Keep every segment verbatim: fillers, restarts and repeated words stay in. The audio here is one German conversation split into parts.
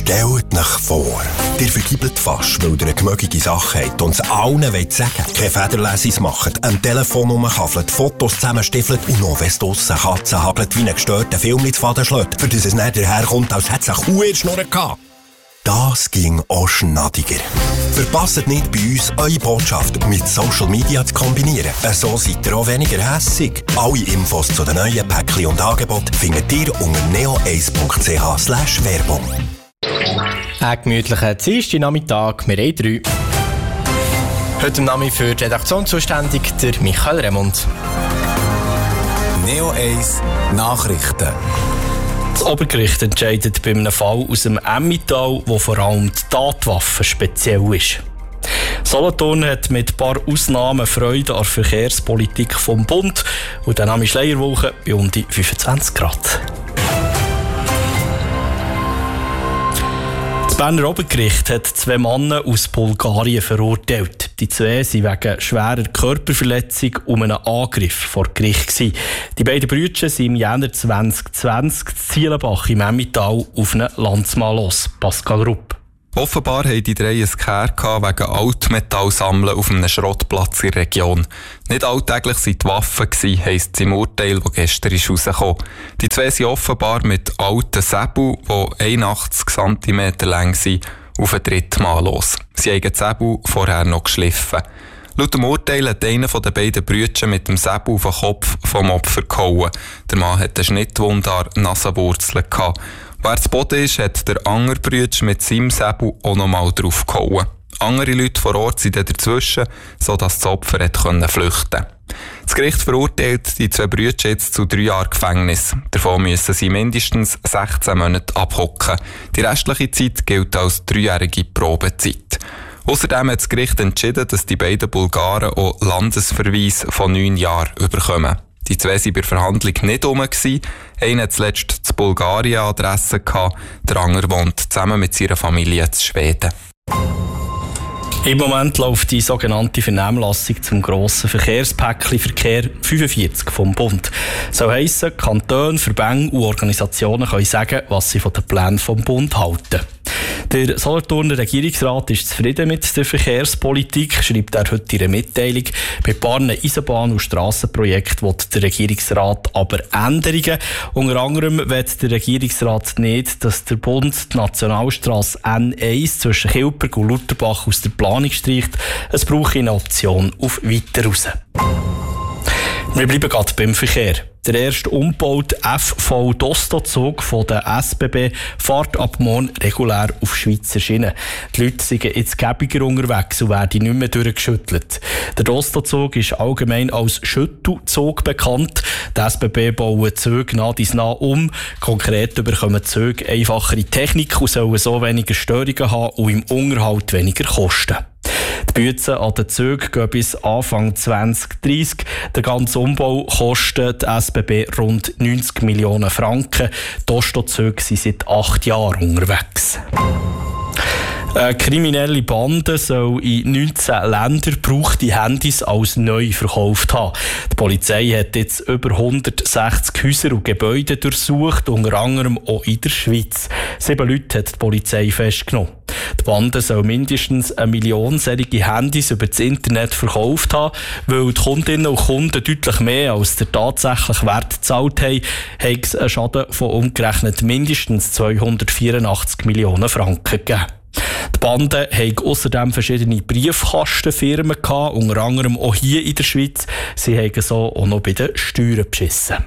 Stellt euch vor, ihr vergibelt fast, weil ihr eine gemögige Sache habt und es allen wollt sagen. Keine Federlesis macht, am Telefon rumkaffelt, Fotos zusammenstiefelt und noch, wenn es draussen Katzen habelt, wie einen gestörten Film ins Faden schlägt, für das es nicht daherkommt, als hätte es eine Kuh in der Schnurr gehabt. Das ging auch schnadiger. Verpasst nicht bei uns, eure Botschaft mit Social Media zu kombinieren. So seid ihr auch weniger hässig. Alle Infos zu den neuen Päckchen und Angeboten findet ihr unter neo eins punkt c h slash Werbung. Ein gemütlicher Dienstagnachmittag, wir haben drei. Heute am Nami für die Redaktion zuständig, der Michael Remund. Neo eins Nachrichten. Das Obergericht entscheidet bei einem Fall aus dem Emmental, wo vor allem die Tatwaffe speziell ist. Solothurn hat mit ein paar Ausnahmen Freude an der Verkehrspolitik vom Bund und der Name Schleierwoche bei um die fünfundzwanzig Grad. Das Berner Obergericht hat zwei Männer aus Bulgarien verurteilt. Die zwei waren wegen schwerer Körperverletzung um einen Angriff vor Gericht gewesen. Die beiden Brüder sind im Jänner zwanzig zwanzig in Zielenbach im Emmental auf einen Landsmann los. Pascal Rupp. Offenbar hatten die drei ein Kehr wegen Altmetallsammeln auf einem Schrottplatz in der Region. Nicht alltäglich waren die Waffen, heisst es im Urteil, das gestern rausgekommen ist. Die zwei sind offenbar mit alten Säbel, die einundachtzig Zentimeter lang sind, auf einen dritten Mann los. Sie haben die Säbel vorher noch geschliffen. Laut dem Urteil hat einer der beiden Brüder mit dem Säbel auf den Kopf vom Opfer gehauen. Der Mann hatte eine Schnittwunde an der Nasenwurzel gehabt. Wer zu Boden ist, hat der andere Bruder mit seinem Säbel auch noch mal drauf gehauen. Andere Leute vor Ort sind dann dazwischen, sodass das Opfer hat können flüchten. Das Gericht verurteilt die zwei Brüder jetzt zu drei Jahren Gefängnis. Davon müssen sie mindestens sechzehn Monate abhocken. Die restliche Zeit gilt als dreijährige Probezeit. Außerdem hat das Gericht entschieden, dass die beiden Bulgaren auch Landesverweis von neun Jahren bekommen. Die zwei waren bei der Verhandlung nicht rum. Einer hat zuletzt zu Bulgarien Adresse gehabt, der andere wohnt zusammen mit seiner Familie zu Schweden. Im Moment läuft die sogenannte Vernehmlassung zum grossen Verkehrspäckchen Verkehr fünfundvierzig vom Bund. So heissen, Kantone, Verbände und Organisationen können sagen, was sie von den Plänen vom Bund halten. Der Solothurner Regierungsrat ist zufrieden mit der Verkehrspolitik, schreibt er heute in einer Mitteilung. Bei ein paar Eisenbahn- und Strassenprojekten will der Regierungsrat aber Änderungen. Unter anderem will der Regierungsrat nicht, dass der Bund die Nationalstrasse N eins zwischen Kilberg und Lutherbach aus der Planung streicht. Es brauche eine Option auf weiter raus. Wir bleiben gerade beim Verkehr. Der erste umgebaute F V-Dosto-Zug von der S B B fährt ab morgen regulär auf Schweizer Schienen. Die Leute sind jetzt gäbiger unterwegs und werden nicht mehr durchgeschüttelt. Der Dosto-Zug ist allgemein als Schüttelzug bekannt. Die S B B bauen Züge nah dies nah um. Konkret bekommen Züge einfachere Technik und sollen so weniger Störungen haben und im Unterhalt weniger kosten. Die Bützen an den Zügen gehen bis Anfang zwanzig dreißig. Der ganze Umbau kostet die S B B rund neunzig Millionen Franken. Die Dosto-Züge sind seit acht Jahren unterwegs. Eine kriminelle Bande soll in neunzehn Ländern gebrauchte Handys als neu verkauft haben. Die Polizei hat jetzt über hundertsechzig Häuser und Gebäude durchsucht, unter anderem auch in der Schweiz. Sieben Leute hat die Polizei festgenommen. Die Bande soll mindestens eine Million solche Handys über das Internet verkauft haben. Weil die Kundinnen und Kunden deutlich mehr als der tatsächliche Wert gezahlt haben, hat es einen Schaden von umgerechnet mindestens zweihundertvierundachtzig Millionen Franken gegeben. Die Bande hatten außerdem verschiedene Briefkastenfirmen gehabt, unter anderem auch hier in der Schweiz. Sie haben so auch noch bei den Steuern beschissen.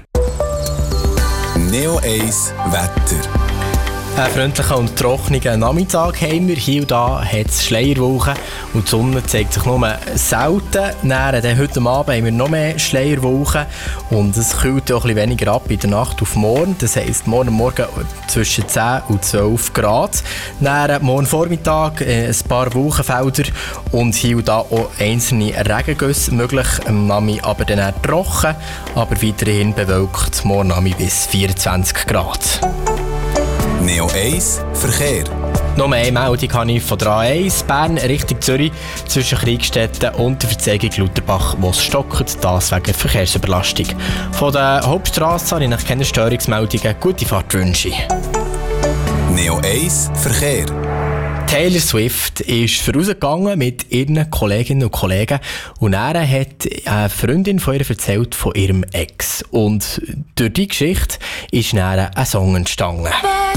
Neo eins Wetter. Einen freundlichen und trockenen Nachmittag haben wir. Hier und da hat es Schleierwolken und die Sonne zeigt sich nur selten. Dann, heute Abend haben wir noch mehr Schleierwolken und es kühlt auch ein bisschen weniger ab in der Nacht auf morgen. Das heisst, morgen Morgen zwischen zehn und zwölf Grad. Dann, morgen Vormittag äh, ein paar Wolkenfelder und hier und da auch einzelne Regengüsse möglich. Am Nami aber dann trocken, aber weiterhin bewölkt. Morgen Nami bis vierundzwanzig Grad. Neo eins Verkehr. Noch eine Meldung habe ich von der A eins Bern Richtung Zürich zwischen Kriegstetten und der Verzeigung Lutherbach, wo es stockt, das wegen Verkehrsüberlastung. Von der Hauptstrasse habe ich keine Störungsmeldungen. Gute Fahrtwünsche. Neo eins Verkehr. Taylor Swift ist vorausgegangen mit ihren Kolleginnen und Kollegen und er hat eine Freundin von ihr erzählt von ihrem Ex. Und durch diese Geschichte ist dann ein Song entstanden.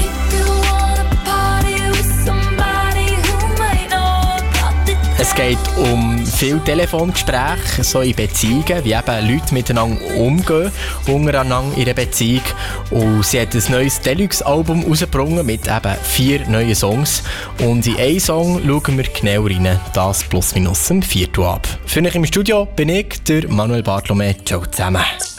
Es geht um viele Telefongespräche, so in Beziehungen, wie eben Leute miteinander umgehen, untereinander in einer Beziehung. Und sie hat ein neues Deluxe-Album rausgebracht mit eben vier neuen Songs. Und in einen Song schauen wir genau rein, das plus minus im Viertel ab. Für euch im Studio bin ich, der Manuel Bartolome. Ciao zusammen.